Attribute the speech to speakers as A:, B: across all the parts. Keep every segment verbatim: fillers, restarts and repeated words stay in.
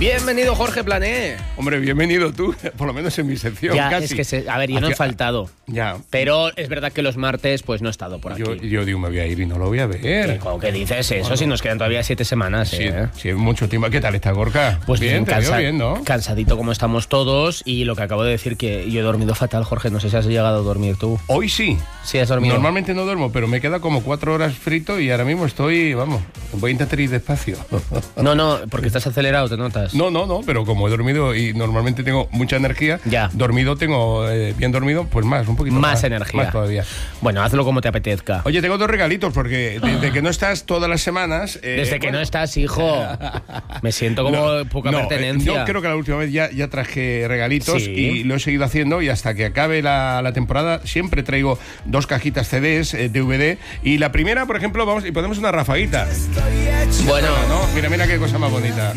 A: Bienvenido, Jorge Plané.
B: Hombre, bienvenido tú, por lo menos en mi sección.
A: Ya,
B: casi.
A: es que, se, a ver, yo no he faltado.
B: Ya.
A: Pero es verdad que los martes, pues no he estado por aquí.
B: Yo, yo digo, me voy a ir y no lo voy a ver.
A: ¿Cómo que dices eso? Bueno, si nos quedan todavía siete semanas,
B: sí,
A: ¿eh?
B: Sí, es mucho tiempo. ¿Qué tal está, Gorka?
A: Pues
B: bien, te
A: cansa-
B: veo bien, ¿no?
A: Cansadito como estamos todos. Y lo que acabo de decir, que yo he dormido fatal, Jorge. No sé si has llegado a dormir tú.
B: Hoy sí.
A: Sí, has dormido.
B: Normalmente no duermo, pero me queda como cuatro horas frito y ahora mismo estoy, vamos, voy a intentar ir despacio.
A: No, no, porque estás acelerado, te notas.
B: No, no, no, pero como he dormido y normalmente tengo mucha energía,
A: ya.
B: dormido tengo, eh, bien dormido, pues más, un poquito más.
A: Más energía.
B: Más todavía.
A: Bueno, hazlo como te apetezca.
B: Oye, tengo dos regalitos porque desde que no estás todas las semanas...
A: Eh, desde que
B: bueno,
A: no estás, hijo, me siento como
B: no,
A: poca
B: no,
A: pertenencia.
B: Eh, yo creo que la última vez ya, ya traje regalitos,
A: sí.
B: Y lo he seguido haciendo y hasta que acabe la, la temporada siempre traigo dos cajitas C Ds, eh, D V D, y la primera, por ejemplo, vamos y ponemos una rafaguita.
A: Bueno,
B: ¿no? Mira, mira qué cosa más bonita.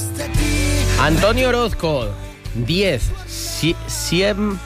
A: Antonio Orozco, diez, cien...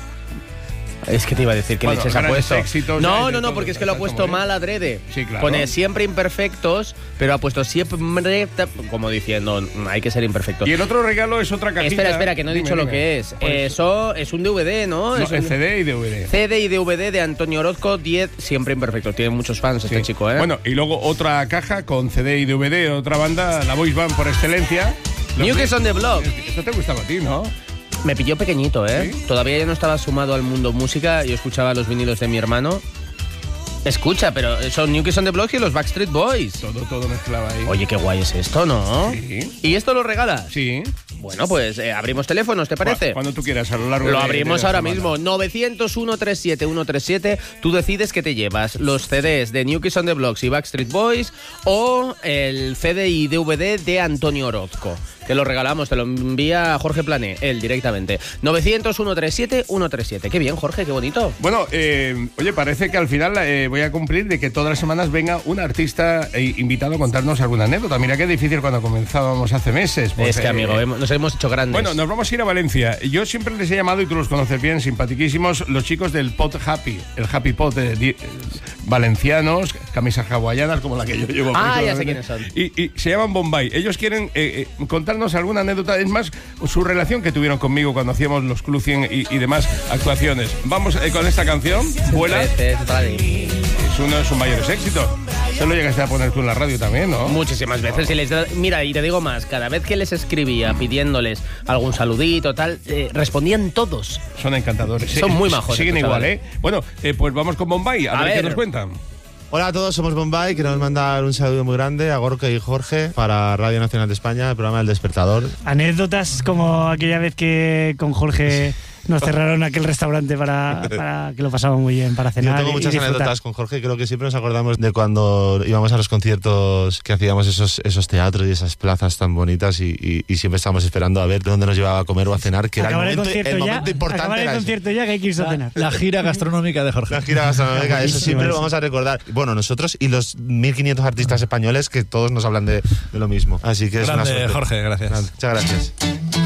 A: Es que te iba a decir que
B: bueno,
A: leches ha puesto.
B: Éxitos,
A: no, no, no, porque es que lo ha puesto mal adrede.
B: Sí, claro.
A: Pone siempre imperfectos, pero ha puesto siempre, como diciendo, hay que ser imperfecto.
B: Y el otro regalo es otra cajita.
A: Espera, espera, que no he
B: dime,
A: dicho
B: dime.
A: lo que es.
B: Pues
A: Eso es un D V D, ¿no?
B: No,
A: es
B: es
A: un...
B: C D y D V D.
A: C D y D V D de Antonio Orozco, diez, siempre imperfectos. Tiene muchos fans este
B: sí.
A: chico, ¿eh?
B: Bueno, y luego otra caja con C D y D V D, otra banda, la Voice Band por excelencia.
A: New Kids on the Block.
B: Esto te gustaba a ti, ¿no?
A: Me pilló pequeñito, ¿eh?
B: ¿Sí?
A: Todavía ya no estaba sumado al mundo música. Yo escuchaba los vinilos de mi hermano. Escucha, pero son New Kids on the Block y los Backstreet Boys.
B: Todo, todo mezclaba ahí.
A: Oye, qué guay es esto, ¿no?
B: Sí.
A: ¿Y esto lo regalas?
B: Sí.
A: Bueno, pues eh, abrimos teléfonos, ¿te parece?
B: Cuando tú quieras, a lo largo de
A: Lo
B: de
A: abrimos
B: la
A: ahora
B: semana.
A: mismo. novecientos uno, treinta y siete, ciento treinta y siete. Tú decides que te llevas los C Ds de New Kids on the Block y Backstreet Boys o el C D y D V D de Antonio Orozco. Te lo regalamos, te lo envía Jorge Plané, él directamente. novecientos uno, treinta y siete, ciento treinta y siete. Qué bien, Jorge, qué bonito.
B: Bueno, eh, oye, parece que al final eh, voy a cumplir de que todas las semanas venga un artista eh, invitado a contarnos alguna anécdota. Mira qué difícil cuando comenzábamos hace meses. Pues,
A: es que,
B: eh,
A: amigo, hemos, nos hemos hecho grandes.
B: Bueno, nos vamos a ir a Valencia. Yo siempre les he llamado, y tú los conoces bien, simpatiquísimos, los chicos del Pot Happy, el Happy Pot, eh, di, eh, valencianos, camisas hawaianas como la que yo llevo.
A: Ah, ya sé quiénes son.
B: Y, y se llaman Bombay. Ellos quieren eh, eh, contarnos alguna anécdota, es más, su relación que tuvieron conmigo cuando hacíamos los Club cien y, y demás actuaciones. Vamos eh, con esta canción, Vuela. Es uno de sus mayores éxitos. Eso lo llegaste a poner tú en la radio también, ¿no?
A: Muchísimas veces. Y les da- mira, y te digo más, cada vez que les escribía pidiéndoles algún saludito, tal, eh, respondían todos.
B: Son encantadores.
A: Son muy majos
B: Siguen
A: estos
B: igual,
A: chavales.
B: ¿eh? Bueno, eh, pues vamos con Bombay, a,
A: A
B: ver, qué
A: ver.
B: nos cuentan.
C: Hola a todos, somos Bombay. Queremos mandar un saludo muy grande a Gorka y Jorge para Radio Nacional de España, el programa El Despertador.
D: Anécdotas como aquella vez que con Jorge nos cerraron aquel restaurante para, para que lo pasamos muy bien, para cenar.
C: Yo tengo
D: y-
C: muchas
D: y disfrutar.
C: anécdotas con Jorge. Creo que siempre nos acordamos de cuando íbamos a los conciertos que hacíamos esos, esos teatros y esas plazas tan bonitas y, y, y siempre estábamos esperando a ver dónde nos llevaba a comer o a cenar, que era el
D: Acabar el
C: momento,
D: concierto
C: el
D: ya,
C: momento importante.
D: acabar el
C: era ese.
D: concierto ya que hay que irse a cenar.
E: La gira gastronómica de Jorge.
C: La gira gastronómica, eso
D: Buenísimo
C: siempre lo
D: eso.
C: vamos a recordar. Bueno, nosotros y los mil quinientos artistas españoles que todos nos hablan de, de lo mismo. Así que es una
E: Grande,
C: suerte.
E: Jorge, gracias.
C: Muchas gracias.